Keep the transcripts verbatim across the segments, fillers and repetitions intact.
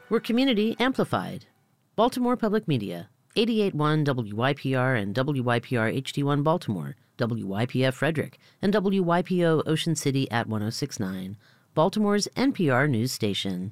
We're community amplified. Baltimore Public Media, eighty-eight point one W Y P R and W Y P R H D one Baltimore, W Y P F Frederick, and W Y P O Ocean City at one oh six point nine, Baltimore's N P R news station.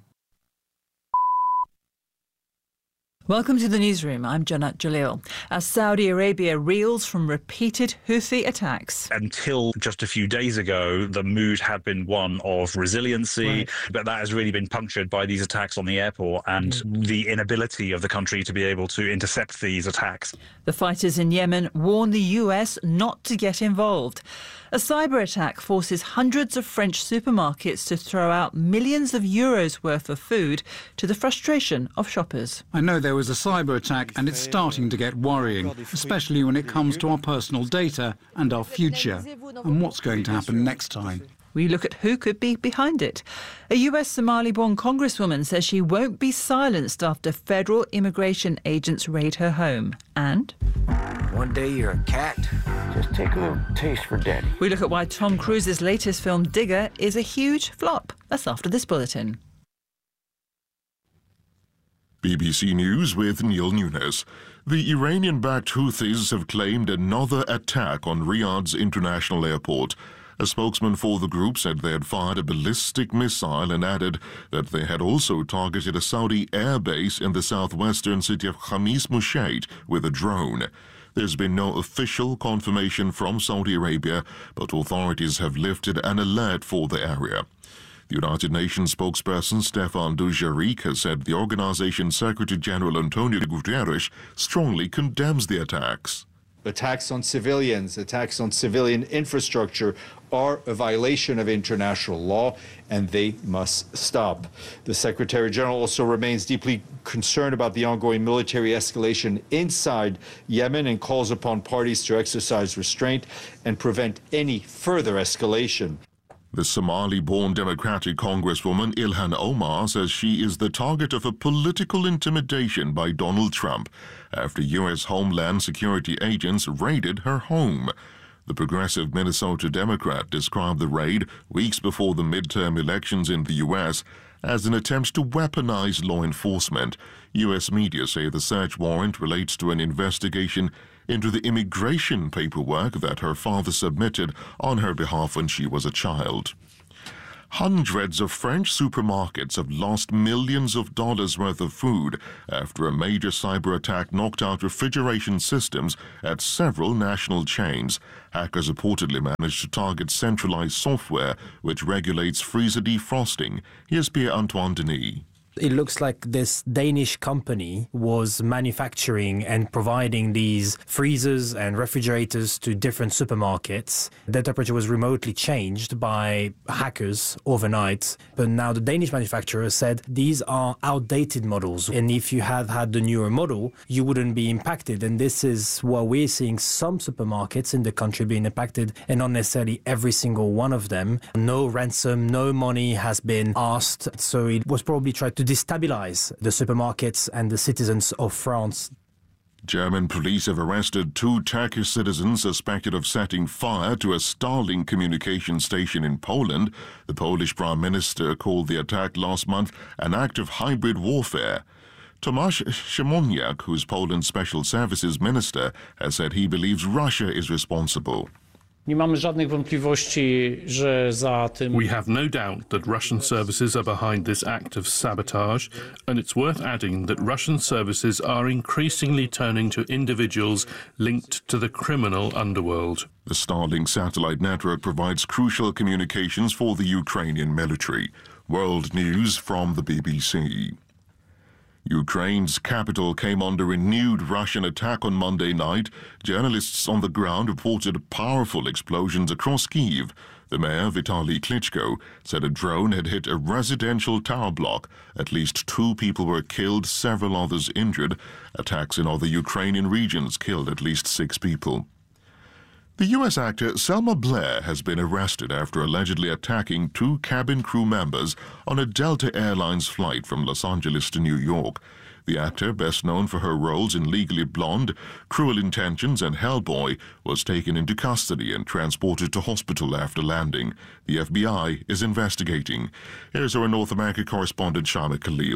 Welcome to the newsroom. I'm Janat Jalil. As Saudi Arabia reels from repeated Houthi attacks. Until just a few days ago, the mood had been one of resiliency, right. but that has really been punctured by these attacks on the airport and mm. the inability of the country to be able to intercept these attacks. The fighters in Yemen warn the U S not to get involved. A cyber attack forces hundreds of French supermarkets to throw out millions of euros worth of food, to the frustration of shoppers. I know there was a cyber attack and it's starting to get worrying, especially when it comes to our personal data and our future, and what's going to happen next time. We look at who could be behind it. A U S Somali-born congresswoman says she won't be silenced after federal immigration agents raid her home. And one day you're a cat, just take a little taste for daddy. We look at why Tom Cruise's latest film, Digger, is a huge flop. That's after this bulletin. B B C News with Neil Nunes. The Iranian-backed Houthis have claimed another attack on Riyadh's international airport. A spokesman for the group said they had fired a ballistic missile and added that they had also targeted a Saudi air base in the southwestern city of Khamis Mushaid with a drone. There's been no official confirmation from Saudi Arabia, but authorities have lifted an alert for the area. The United Nations spokesperson Stefan Dujarric has said the organization's Secretary-General Antonio Guterres strongly condemns the attacks. Attacks on civilians, attacks on civilian infrastructure are a violation of international law, and they must stop. The Secretary General also remains deeply concerned about the ongoing military escalation inside Yemen and calls upon parties to exercise restraint and prevent any further escalation. The Somali-born Democratic Congresswoman Ilhan Omar says she is the target of a political intimidation by Donald Trump after U S Homeland Security agents raided her home. The progressive Minnesota Democrat described the raid weeks before the midterm elections in the U S as an attempt to weaponize law enforcement. U S media say the search warrant relates to an investigation into the immigration paperwork that her father submitted on her behalf when she was a child. Hundreds of French supermarkets have lost millions of dollars worth of food after a major cyber attack knocked out refrigeration systems at several national chains. Hackers reportedly managed to target centralized software which regulates freezer defrosting. Here's Pierre-Antoine Denis. It looks like this Danish company was manufacturing and providing these freezers and refrigerators to different supermarkets. The temperature was remotely changed by hackers overnight. But now the Danish manufacturer said these are outdated models. And if you had had the newer model, you wouldn't be impacted. And this is what we're seeing some supermarkets in the country being impacted, and not necessarily every single one of them. No ransom, no money has been asked. So it was probably tried to destabilize the supermarkets and the citizens of France. German police have arrested two Turkish citizens suspected of setting fire to a Starlink communication station in Poland. The Polish Prime Minister called the attack last month an act of hybrid warfare. Tomasz Siemoniak, who's Poland's Special Services Minister, has said he believes Russia is responsible. We have no doubt that Russian services are behind this act of sabotage, and it's worth adding that Russian services are increasingly turning to individuals linked to the criminal underworld. The Starlink satellite network provides crucial communications for the Ukrainian military. World News from the B B C. Ukraine's capital came under renewed Russian attack on Monday night. Journalists on the ground reported powerful explosions across Kyiv. The mayor, Vitaly Klitschko, said a drone had hit a residential tower block. At least two people were killed, several others injured. Attacks in other Ukrainian regions killed at least six people. The U S actor Selma Blair has been arrested after allegedly attacking two cabin crew members on a Delta Airlines flight from Los Angeles to New York. The actor, best known for her roles in Legally Blonde, Cruel Intentions and Hellboy, was taken into custody and transported to hospital after landing. The F B I is investigating. Here's our North America correspondent Shama Khalil.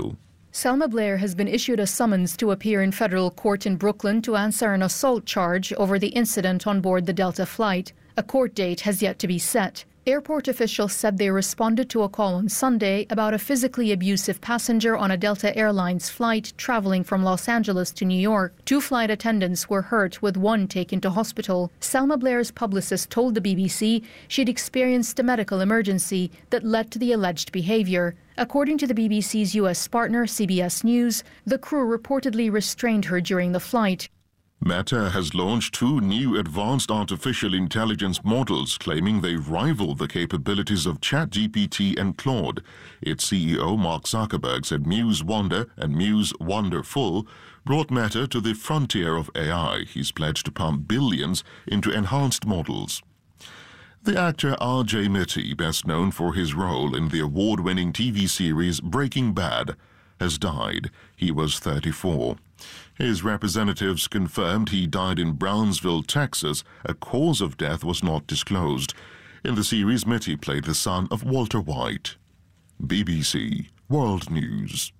Selma Blair has been issued a summons to appear in federal court in Brooklyn to answer an assault charge over the incident on board the Delta flight. A court date has yet to be set. Airport officials said they responded to a call on Sunday about a physically abusive passenger on a Delta Airlines flight traveling from Los Angeles to New York. Two flight attendants were hurt, with one taken to hospital. Selma Blair's publicist told the B B C she'd experienced a medical emergency that led to the alleged behaviour. According to the B B C's U S partner, C B S News, the crew reportedly restrained her during the flight. Meta has launched two new advanced artificial intelligence models claiming they rival the capabilities of ChatGPT and Claude. Its C E O Mark Zuckerberg said Muse Wonder and Muse Wonderful brought Meta to the frontier of A I. He's pledged to pump billions into enhanced models. The actor R J Mitte, best known for his role in the award-winning T V series Breaking Bad, has died. He was thirty-four. His representatives confirmed he died in Brownsville, Texas. A cause of death was not disclosed. In the series, Mitte played the son of Walter White. B B C World News.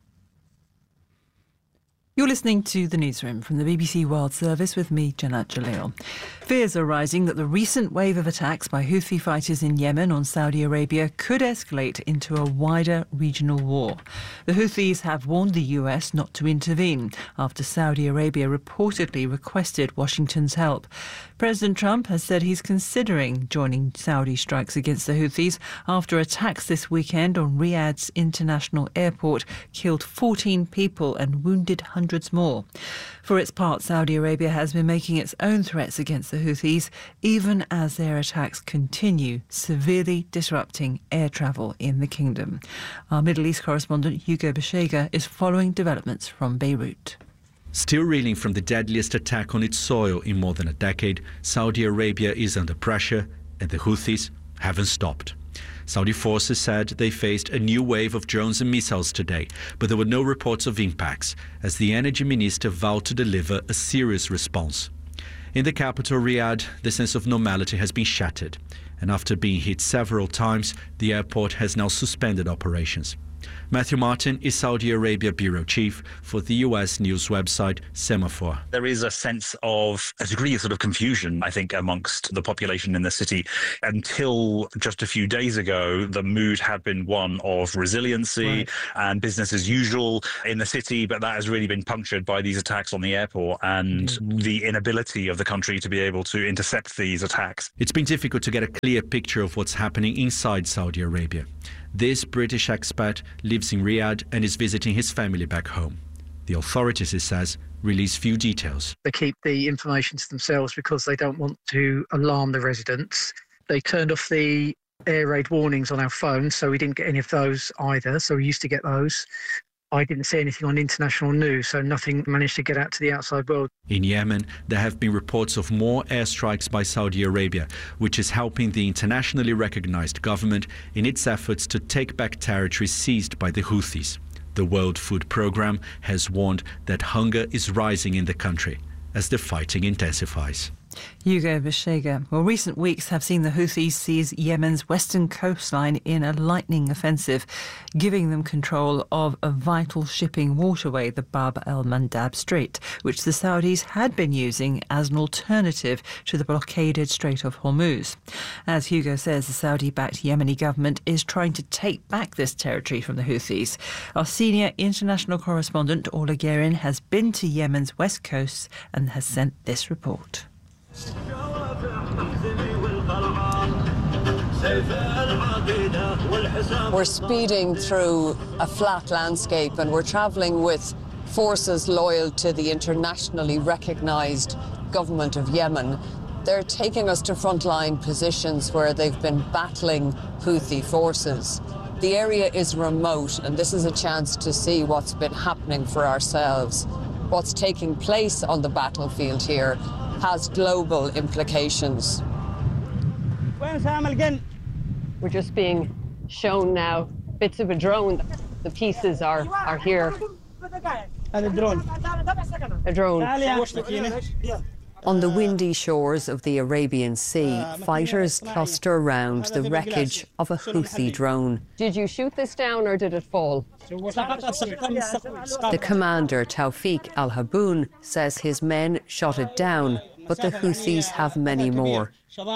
You're listening to The Newsroom from the B B C World Service with me, Janat Jalil. Fears are rising that the recent wave of attacks by Houthi fighters in Yemen on Saudi Arabia could escalate into a wider regional war. The Houthis have warned the U S not to intervene after Saudi Arabia reportedly requested Washington's help. President Trump has said he's considering joining Saudi strikes against the Houthis after attacks this weekend on Riyadh's international airport killed fourteen people and wounded hundreds more. For its part, Saudi Arabia has been making its own threats against the Houthis, even as their attacks continue, severely disrupting air travel in the kingdom. Our Middle East correspondent Hugo Beshega is following developments from Beirut. Still reeling from the deadliest attack on its soil in more than a decade, Saudi Arabia is under pressure and the Houthis haven't stopped. Saudi forces said they faced a new wave of drones and missiles today, but there were no reports of impacts, as the energy minister vowed to deliver a serious response. In the capital, Riyadh, the sense of normality has been shattered, and after being hit several times, the airport has now suspended operations. Matthew Martin is Saudi Arabia bureau chief for the U S news website Semaphore. There is a sense of a degree of sort of confusion, I think, amongst the population in the city. Until just a few days ago, the mood had been one of resiliency right. and business as usual in the city, but that has really been punctured by these attacks on the airport and mm-hmm. the inability of the country to be able to intercept these attacks. It's been difficult to get a clear picture of what's happening inside Saudi Arabia. This British expat lives in Riyadh and is visiting his family back home. The authorities, he says, release few details. They keep the information to themselves because they don't want to alarm the residents. They turned off the air raid warnings on our phones, so we didn't get any of those either. So we used to get those. I didn't see anything on international news, so nothing managed to get out to the outside world. In Yemen, there have been reports of more airstrikes by Saudi Arabia, which is helping the internationally recognized government in its efforts to take back territory seized by the Houthis. The World Food Programme has warned that hunger is rising in the country as the fighting intensifies. Hugo Beshega. Well, recent weeks have seen the Houthis seize Yemen's western coastline in a lightning offensive, giving them control of a vital shipping waterway, the Bab el-Mandab Strait, which the Saudis had been using as an alternative to the blockaded Strait of Hormuz. As Hugo says, the Saudi-backed Yemeni government is trying to take back this territory from the Houthis. Our senior international correspondent, Orla Guerin, has been to Yemen's west coast and has sent this report. We're speeding through a flat landscape and we're travelling with forces loyal to the internationally recognised government of Yemen. They're taking us to frontline positions where they've been battling Houthi forces. The area is remote and this is a chance to see what's been happening for ourselves. What's taking place on the battlefield here has global implications. We're just being shown now bits of a drone. The pieces are, are here. A drone. On the windy shores of the Arabian Sea, fighters cluster around the wreckage of a Houthi drone. Did you shoot this down or did it fall? The commander, Tawfiq al-Haboun, says his men shot it down, but the Houthis have many more.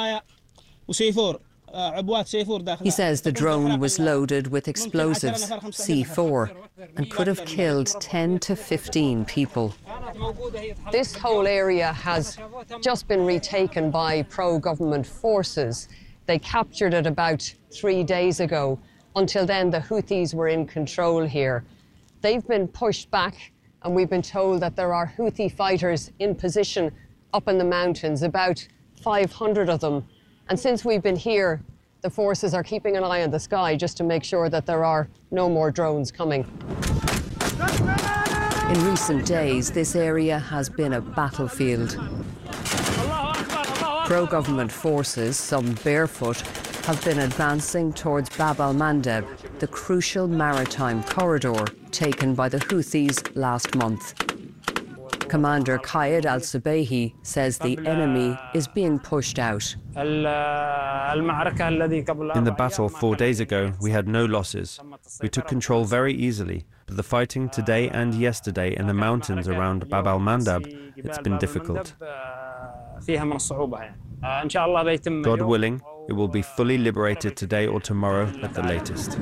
He says the drone was loaded with explosives, C four, and could have killed ten to fifteen people. This whole area has just been retaken by pro-government forces. They captured it about three days ago. Until then, the Houthis were in control here. They've been pushed back, and we've been told that there are Houthi fighters in position up in the mountains, about five hundred of them. And since we've been here, the forces are keeping an eye on the sky just to make sure that there are no more drones coming. In recent days, this area has been a battlefield. Pro-government forces, some barefoot, have been advancing towards Bab al-Mandeb, the crucial maritime corridor taken by the Houthis last month. Commander Qaid al-Subayhi says the enemy is being pushed out. In the battle four days ago, we had no losses. We took control very easily, but the fighting today and yesterday in the mountains around Bab al-Mandab, it's been difficult. God willing, it will be fully liberated today or tomorrow at the latest.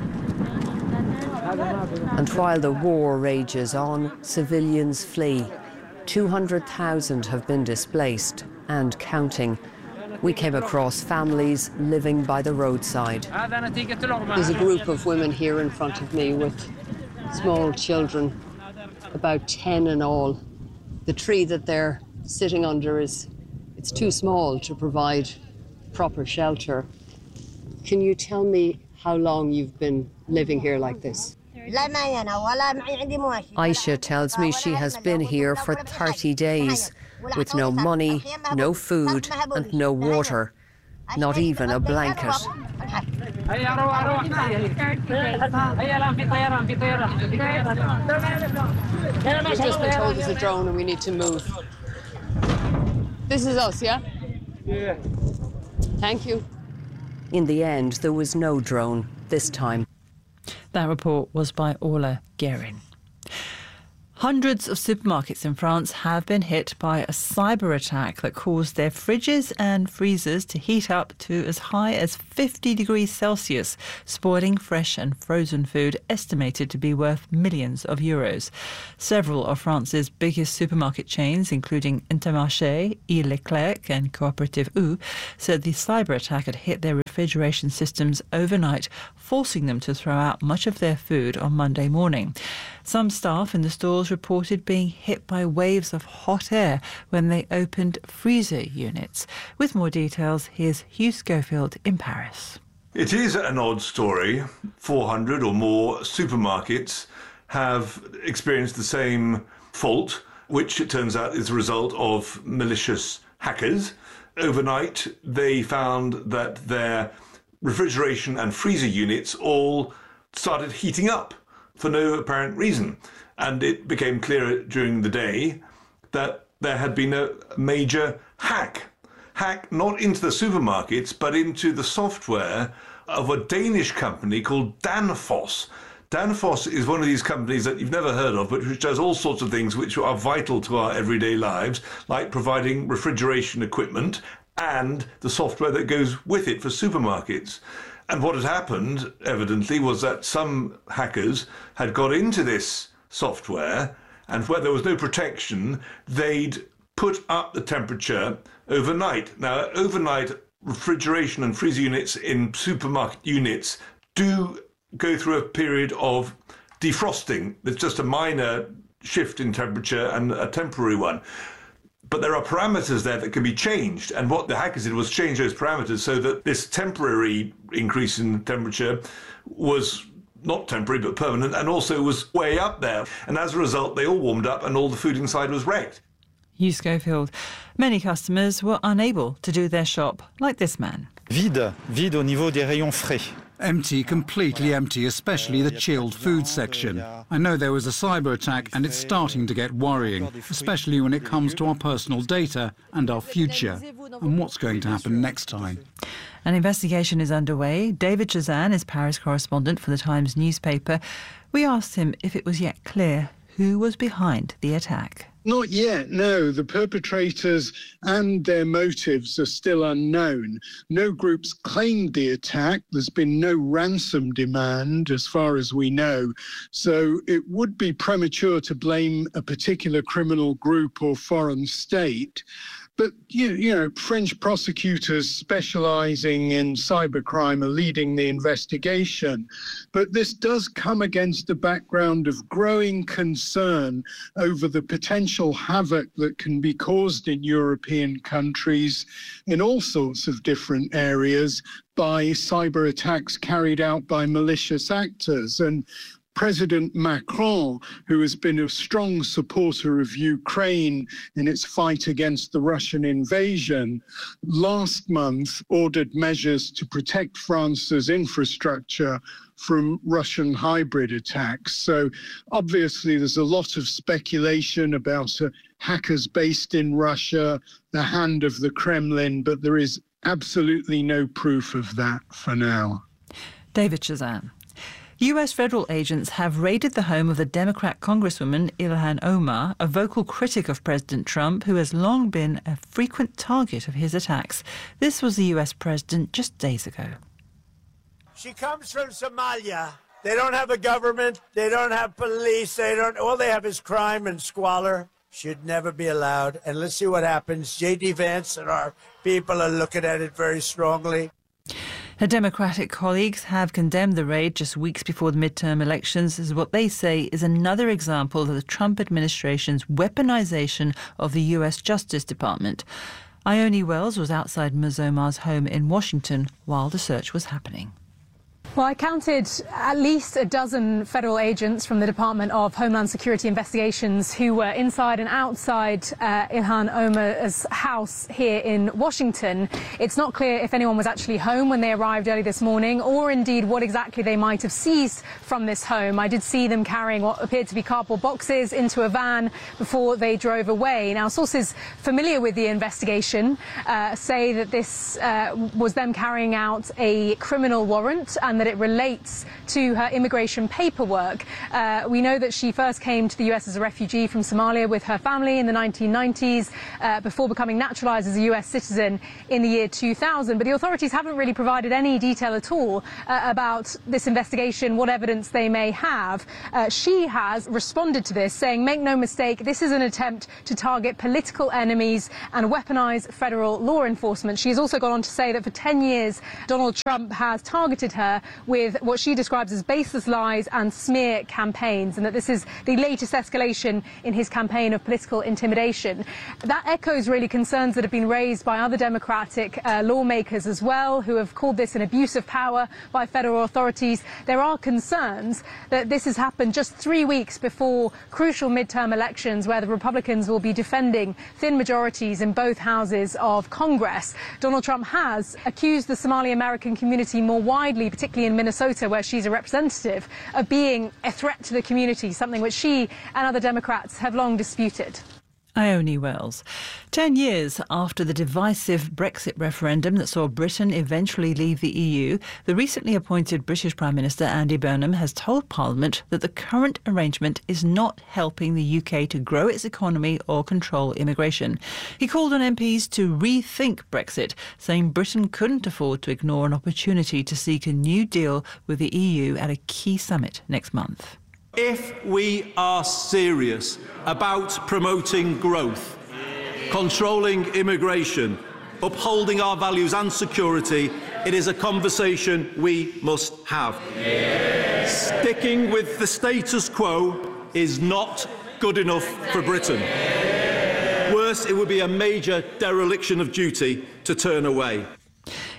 And while the war rages on, civilians flee. two hundred thousand have been displaced and counting. We came across families living by the roadside. There's a group of women here in front of me with small children, about ten in all. The tree that they're sitting under is, it's too small to provide proper shelter. Can you tell me how long you've been living here like this? Aisha tells me she has been here for thirty days, with no money, no food, and no water, not even a blanket. We've just been told there's a drone and we need to move. This is us, yeah? Yeah. Thank you. In the end, there was no drone this time. That report was by Orla Guerin. Hundreds of supermarkets in France have been hit by a cyber attack that caused their fridges and freezers to heat up to as high as fifty degrees Celsius, spoiling fresh and frozen food estimated to be worth millions of euros. Several of France's biggest supermarket chains, including Intermarché, E. Leclerc and Coopérative U, said the cyber attack had hit their refrigeration systems overnight, forcing them to throw out much of their food on Monday morning. Some staff in the stores reported being hit by waves of hot air when they opened freezer units. With more details, here's Hugh Schofield in Paris. It is an odd story. four hundred or more supermarkets have experienced the same fault, which it turns out is a result of malicious hackers. Overnight, they found that their refrigeration and freezer units all started heating up for no apparent reason. And it became clearer during the day that there had been a major hack. Hack not into the supermarkets, but into the software of a Danish company called Danfoss. Danfoss is one of these companies that you've never heard of, but which does all sorts of things which are vital to our everyday lives, like providing refrigeration equipment and the software that goes with it for supermarkets. And what had happened, evidently, was that some hackers had got into this software, and where there was no protection, they'd put up the temperature overnight. Now, overnight refrigeration and freezer units in supermarket units do go through a period of defrosting. There's just a minor shift in temperature and a temporary one. But there are parameters there that can be changed. And what the hackers did was change those parameters so that this temporary increase in temperature was not temporary but permanent, and also was way up there. And as a result, they all warmed up and all the food inside was wrecked. Hugh Schofield. Many customers were unable to do their shop, like this man. Vide, vide au niveau des rayons frais. Empty, completely empty, especially the chilled food section. I know there was a cyber attack and it's starting to get worrying, especially when it comes to our personal data and our future, and what's going to happen next time. An investigation is underway. David Chazan is Paris correspondent for the Times newspaper. We asked him if it was yet clear who was behind the attack. Not yet, no. The perpetrators and their motives are still unknown. No groups claimed the attack. There's been no ransom demand, as far as we know. So it would be premature to blame a particular criminal group or foreign state. But, you, you know, French prosecutors specialising in cybercrime are leading the investigation. But this does come against the background of growing concern over the potential havoc that can be caused in European countries in all sorts of different areas by cyber attacks carried out by malicious actors. And President Macron, who has been a strong supporter of Ukraine in its fight against the Russian invasion, last month ordered measures to protect France's infrastructure from Russian hybrid attacks. So obviously there's a lot of speculation about uh, hackers based in Russia, the hand of the Kremlin, but there is absolutely no proof of that for now. David Chazan. U S federal agents have raided the home of the Democrat Congresswoman Ilhan Omar, a vocal critic of President Trump, who has long been a frequent target of his attacks. This was the U S president just days ago. She comes from Somalia. They don't have a government. They don't have police. They don't. All they have is crime and squalor. Should never be allowed. And let's see what happens. J D Vance and our people are looking at it very strongly. Her Democratic colleagues have condemned the raid just weeks before the midterm elections as what they say is another example of the Trump administration's weaponization of the U S Justice Department. Ione Wells was outside Miz Omar's home in Washington while the search was happening. Well, I counted at least a dozen federal agents from the Department of Homeland Security Investigations who were inside and outside uh, Ilhan Omar's house here in Washington. It's not clear if anyone was actually home when they arrived early this morning, or indeed what exactly they might have seized from this home. I did see them carrying what appeared to be cardboard boxes into a van before they drove away. Now, sources familiar with the investigation uh, say that this uh, was them carrying out a criminal warrant and that it relates to her immigration paperwork. Uh, we know that she first came to the U S as a refugee from Somalia with her family in the nineteen nineties uh, before becoming naturalised as a U S citizen in the year two thousand. But the authorities haven't really provided any detail at all uh, about this investigation, what evidence they may have. Uh, she has responded to this, saying, make no mistake, this is an attempt to target political enemies and weaponise federal law enforcement. She has also gone on to say that for ten years, Donald Trump has targeted her with what she describes as baseless lies and smear campaigns, and that this is the latest escalation in his campaign of political intimidation. That echoes really concerns that have been raised by other Democratic uh, lawmakers as well, who have called this an abuse of power by federal authorities. There are concerns that this has happened just three weeks before crucial midterm elections, where the Republicans will be defending thin majorities in both houses of Congress. Donald Trump has accused the Somali American community more widely, particularly in Minnesota, where she's a representative, of being a threat to the community, something which she and other Democrats have long disputed. Ione Wells. Ten years after the divisive Brexit referendum that saw Britain eventually leave the E U, the recently appointed British Prime Minister Andy Burnham has told Parliament that the current arrangement is not helping the U K to grow its economy or control immigration. He called on M Ps to rethink Brexit, saying Britain couldn't afford to ignore an opportunity to seek a new deal with the E U at a key summit next month. If we are serious about promoting growth, controlling immigration, upholding our values and security, it is a conversation we must have. Yes. Sticking with the status quo is not good enough for Britain. Worse, it would be a major dereliction of duty to turn away.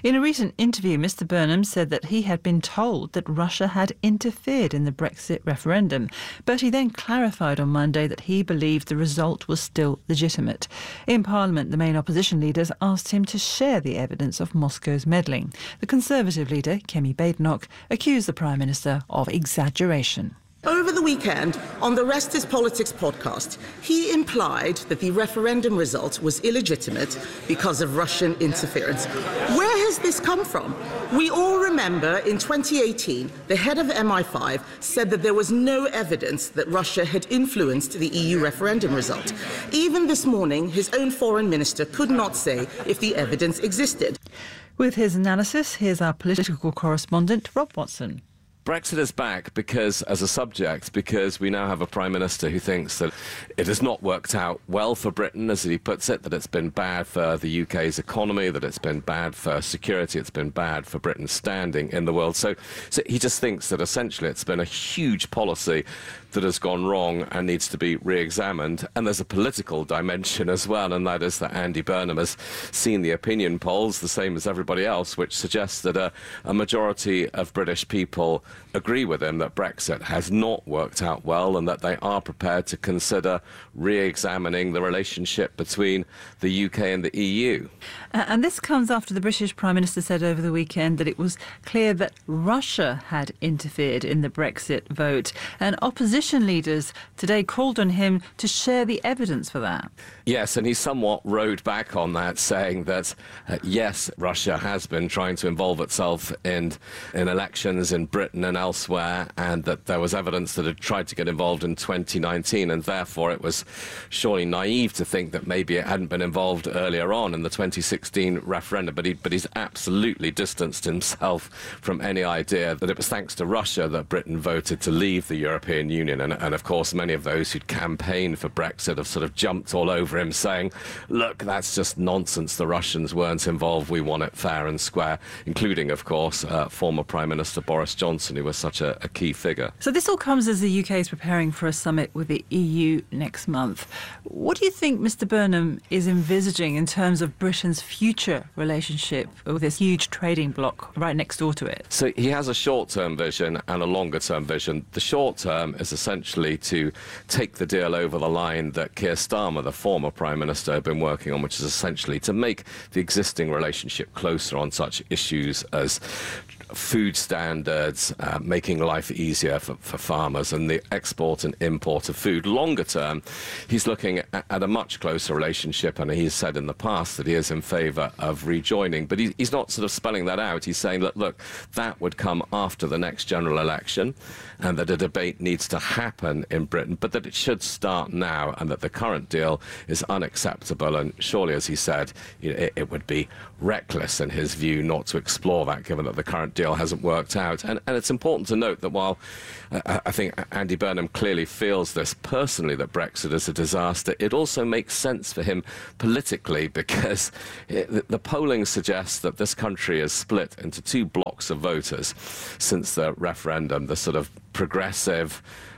In a recent interview, Mr Burnham said that he had been told that Russia had interfered in the Brexit referendum, but he then clarified on Monday that he believed the result was still legitimate. In Parliament, the main opposition leaders asked him to share the evidence of Moscow's meddling. The Conservative leader, Kemi Badenoch, accused the Prime Minister of exaggeration. Over the weekend, on the Rest is Politics podcast, he implied that the referendum result was illegitimate because of Russian interference. Where has this come from? We all remember in twenty eighteen, the head of M I five said that there was no evidence that Russia had influenced the E U referendum result. Even this morning, his own foreign minister could not say if the evidence existed. With his analysis, here's our political correspondent, Rob Watson. Brexit is back because, as a subject, because we now have a Prime Minister who thinks that it has not worked out well for Britain, as he puts it, that it's been bad for the U K's economy, that it's been bad for security, it's been bad for Britain's standing in the world. So, so he just thinks that essentially it's been a huge policy that has gone wrong and needs to be re-examined. And there's a political dimension as well, and that is that Andy Burnham has seen the opinion polls, the same as everybody else, which suggests that a, a majority of British people agree with him that Brexit has not worked out well and that they are prepared to consider re-examining the relationship between the U K and the E U. Uh, and this comes after the British Prime Minister said over the weekend that it was clear that Russia had interfered in the Brexit vote, and opposition leaders today called on him to share the evidence for that. Yes, and he somewhat rode back on that, saying that, uh, yes, Russia has been trying to involve itself in, in elections in Britain and elsewhere, and that there was evidence that it tried to get involved in twenty nineteen, and therefore it was surely naive to think that maybe it hadn't been involved earlier on in the twenty sixteen referendum. But, he, but he's absolutely distanced himself from any idea that it was thanks to Russia that Britain voted to leave the European Union. And, and of course, many of those who'd campaigned for Brexit have sort of jumped all over him, saying, look, that's just nonsense. The Russians weren't involved. We want it fair and square, including, of course, uh, former Prime Minister Boris Johnson, who was such a, a key figure. So this all comes as the U K is preparing for a summit with the E U next month. What do you think Mr Burnham is envisaging in terms of Britain's future relationship with this huge trading bloc right next door to it? So he has a short-term vision and a longer-term vision. The short-term is essentially to take the deal over the line that Keir Starmer, the former Prime Minister, had been working on, which is essentially to make the existing relationship closer on such issues as food standards, uh, making life easier for, for farmers, and the export and import of food. Longer term, he's looking at, at a much closer relationship, and he's said in the past that he is in favour of rejoining. But he, he's not sort of spelling that out. He's saying that, look, that would come after the next general election, and that a debate needs to happen in Britain, but that it should start now, and that the current deal is unacceptable. And surely, as he said, you know, it, it would be reckless, in his view, not to explore that, given that the current deal hasn't worked out. And, and it's important to note that while uh, I think Andy Burnham clearly feels this personally, that Brexit is a disaster, it also makes sense for him politically, because it, the polling suggests that this country is split into two blocks of voters since the referendum, the sort of progressive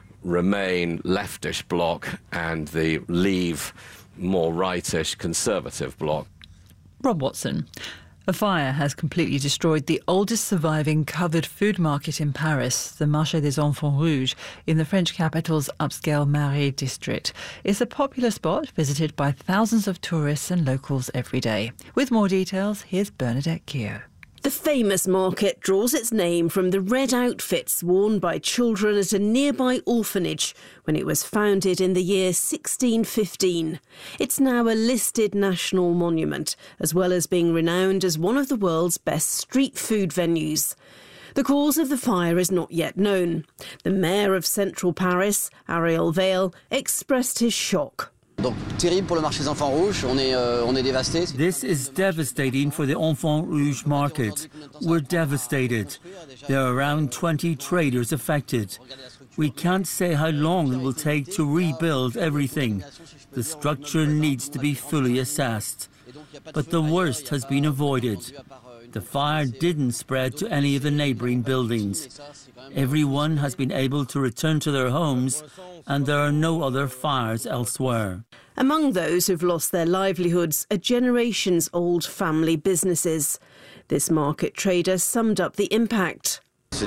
Remain leftish bloc and the Leave more rightish conservative bloc. Rob Watson. A fire has completely destroyed the oldest surviving covered food market in Paris, the Marché des Enfants Rouges, in the French capital's upscale Marais district. It's a popular spot visited by thousands of tourists and locals every day. With more details, here's Bernadette Keogh. The famous market draws its name from the red outfits worn by children at a nearby orphanage when it was founded in the year sixteen fifteen. It's now a listed national monument, as well as being renowned as one of the world's best street food venues. The cause of the fire is not yet known. The mayor of central Paris, Ariel Vale, expressed his shock. This is devastating for the Enfants Rouge market. We're devastated. There are around twenty traders affected. We can't say how long it will take to rebuild everything. The structure needs to be fully assessed. But the worst has been avoided. The fire didn't spread to any of the neighbouring buildings. Everyone has been able to return to their homes, and there are no other fires elsewhere. Among those who've lost their livelihoods are generations-old family businesses. This market trader summed up the impact.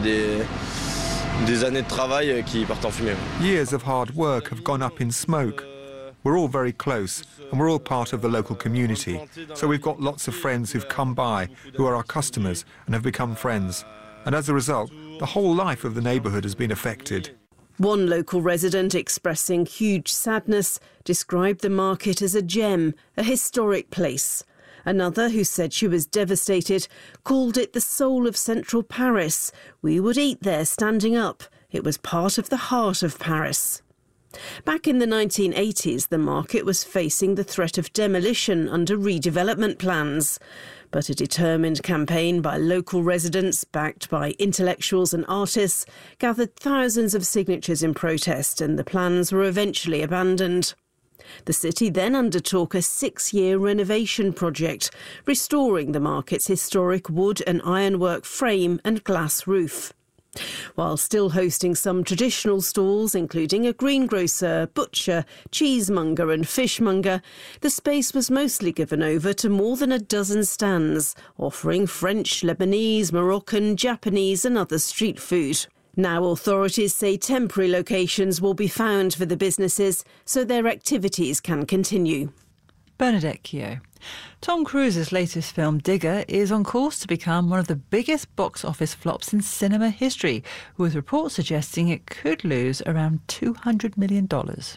Years of hard work have gone up in smoke. We're all very close, and we're all part of the local community. So we've got lots of friends who've come by, who are our customers, and have become friends. And as a result, the whole life of the neighbourhood has been affected. One local resident, expressing huge sadness, described the market as a gem, a historic place. Another, who said she was devastated, called it the soul of central Paris. We would eat there standing up. It was part of the heart of Paris. Back in the nineteen eighties, the market was facing the threat of demolition under redevelopment plans. But a determined campaign by local residents, backed by intellectuals and artists, gathered thousands of signatures in protest, and the plans were eventually abandoned. The city then undertook a six-year renovation project, restoring the market's historic wood and ironwork frame and glass roof. While still hosting some traditional stalls, including a greengrocer, butcher, cheesemonger and fishmonger, the space was mostly given over to more than a dozen stands, offering French, Lebanese, Moroccan, Japanese and other street food. Now authorities say temporary locations will be found for the businesses so their activities can continue. Bernadette Keogh. Tom Cruise's latest film, Digger, is on course to become one of the biggest box office flops in cinema history, with reports suggesting it could lose around two hundred million dollars.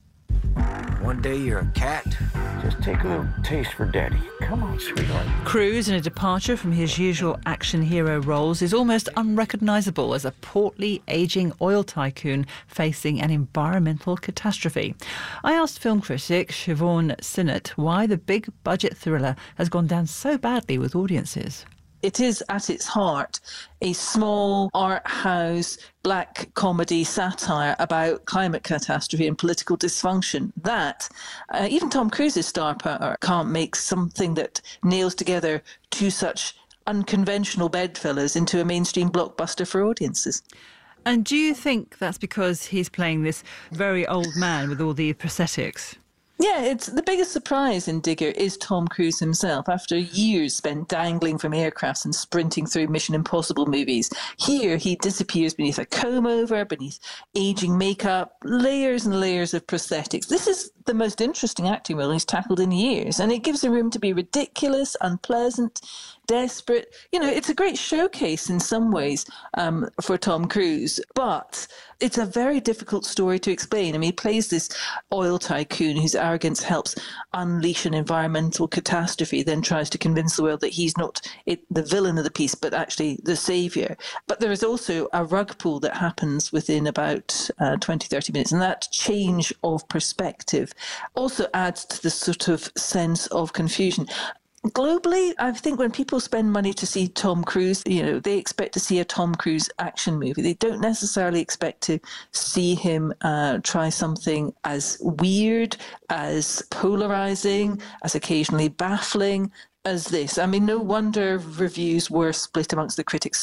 One day you're a cat, just take a little taste for Daddy. Come on, sweetheart. Cruise, in a departure from his usual action hero roles, is almost unrecognisable as a portly, ageing oil tycoon facing an environmental catastrophe. I asked film critic Siobhan Sinnott why the big-budget thriller has gone down so badly with audiences. It is, at its heart, a small art house black comedy satire about climate catastrophe and political dysfunction that uh, even Tom Cruise's star power can't make something that nails together two such unconventional bedfellows into a mainstream blockbuster for audiences. And do you think that's because he's playing this very old man with all the prosthetics? Yeah, it's the biggest surprise in Digger is Tom Cruise himself. After years spent dangling from aircrafts and sprinting through Mission Impossible movies, here he disappears beneath a comb-over, beneath aging makeup, layers and layers of prosthetics. This is the most interesting acting role he's tackled in years, and it gives him room to be ridiculous, unpleasant, desperate. You know, it's a great showcase in some ways um, for Tom Cruise, but it's a very difficult story to explain. I mean, he plays this oil tycoon whose arrogance helps unleash an environmental catastrophe, then tries to convince the world that he's not it, the villain of the piece, but actually the saviour. But there is also a rug pull that happens within about uh, twenty, thirty minutes, and that change of perspective also adds to the sort of sense of confusion. Globally, I think when people spend money to see Tom Cruise, you know, they expect to see a Tom Cruise action movie. They don't necessarily expect to see him uh, try something as weird, as polarising, as occasionally baffling as this. I mean, no wonder reviews were split amongst the critics.